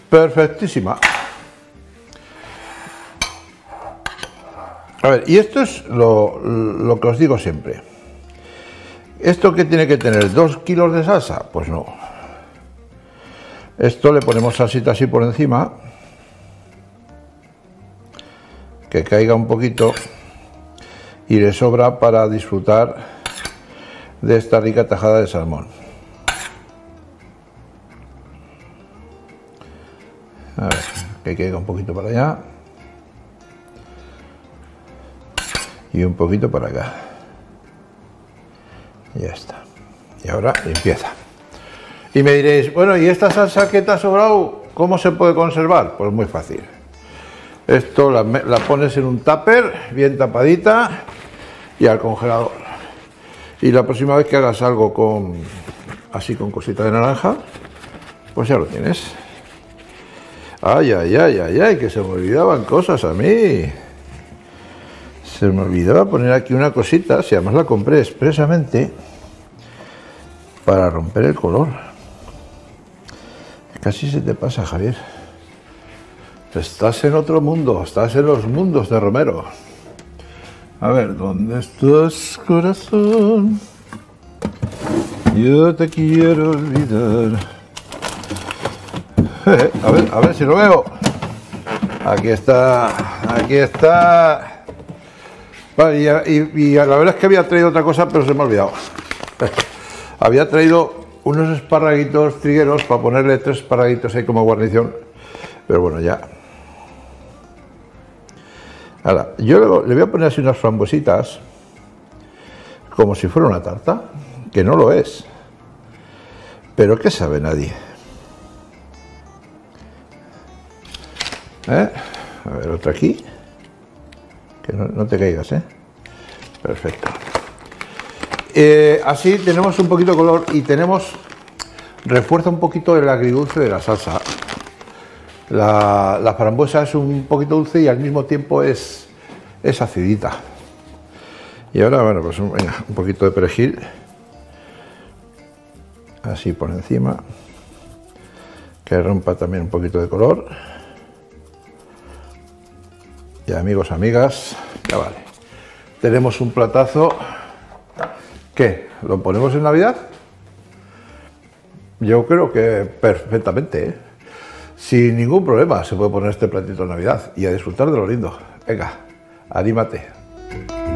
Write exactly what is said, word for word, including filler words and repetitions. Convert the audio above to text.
perfectísima. A ver, y esto es lo, lo que os digo siempre. ¿Esto qué tiene que tener? ¿Dos kilos de salsa? Pues no. Esto le ponemos salsita así por encima, que caiga un poquito, y le sobra para disfrutar de esta rica tajada de salmón. A ver, que caiga un poquito para allá y un poquito para acá. Ya está. Y ahora limpieza. Y me diréis, bueno, ¿y esta salsa que te ha sobrado, cómo se puede conservar? Pues muy fácil. Esto la, la pones en un tupper, bien tapadita, y al congelador. Y la próxima vez que hagas algo con así con cosita de naranja, pues ya lo tienes. Ay, ay, ay, ay, ay, que se me olvidaban cosas a mí. Se me olvidaba poner aquí una cosita, si además la compré expresamente para romper el color. Casi se te pasa, Javier. Estás en otro mundo, estás en los mundos de Romero. A ver, ¿dónde estás, corazón? Yo te quiero olvidar. A ver, a ver si lo veo. Aquí está, aquí está. Vale, y, y, y la verdad es que había traído otra cosa, pero se me ha olvidado. Había traído unos esparraguitos trigueros para ponerle tres esparraguitos ahí como guarnición. Pero bueno, ya. Ahora, yo le, le voy a poner así unas frambuesitas, como si fuera una tarta, que no lo es. Pero ¿qué sabe nadie? ¿Eh? A ver, otra aquí. Que no, no te caigas, ¿eh? Perfecto. Eh, así tenemos un poquito de color y tenemos, refuerza un poquito el agridulce de la salsa. La, la frambuesa es un poquito dulce y al mismo tiempo es, es acidita. Y ahora, bueno, pues un, venga, un poquito de perejil. Así por encima. Que rompa también un poquito de color. Y amigos, amigas, ya vale. Tenemos un platazo. ¿Qué? ¿Lo ponemos en Navidad? Yo creo que perfectamente, ¿eh? Sin ningún problema se puede poner este platito en Navidad y a disfrutar de lo lindo. Venga, anímate.